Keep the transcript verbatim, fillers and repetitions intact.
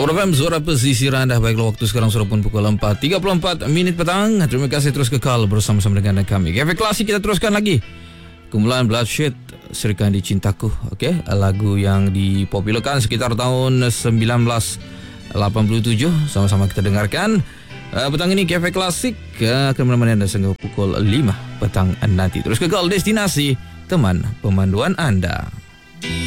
Hot F M, suara pesisiran dah. Baiklah, waktu sekarang sudah pun pukul empat tiga puluh empat minit petang. Terima kasih terus kekal bersama-sama dengan kami. Cafe Klasik kita teruskan lagi. Kumpulan Bloodshed, Serikandi Cintaku. Okey, lagu yang dipopularkan sekitar tahun sembilan belas lapan puluh tujuh. Sama-sama kita dengarkan. Uh, petang ini Cafe Klasik uh, akan menemani anda sehingga pukul lima petang nanti. Terus kekal destinasi teman pemanduan anda.